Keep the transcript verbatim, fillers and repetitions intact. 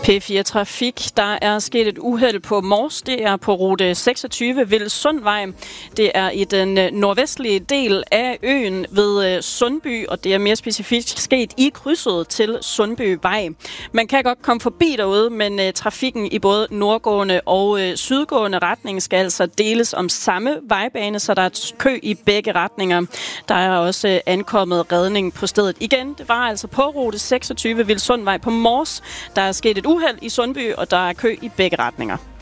P fire Trafik. Der er sket et uheld på Mors. Det er på rute seksogtyve Vildsundvej. Det er i den nordvestlige del af øen ved Sundby, og det er mere specifikt sket i krydset til Sundbyvej. Man kan godt komme forbi derude, men uh, trafikken i både nordgående og uh, sydgående retning skal altså deles om samme vejbane, så der er kø i begge retninger. Der er også uh, ankommet redning på stedet. Igen, det var altså på rute seksogtyve Vildsundvej på Mors. Der er sket et uheld i Sundby, og der er kø i begge retninger.